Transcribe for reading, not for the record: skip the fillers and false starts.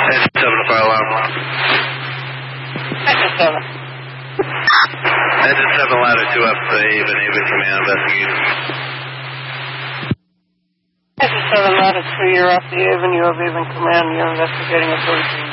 Engine 7 to fire alarm. Engine 7. Engine 7, ladder 2F, Haven, Haven Command, investigate. Engine 7, ladder 3, you're off the Haven, you have Haven Command, you're investigating a 33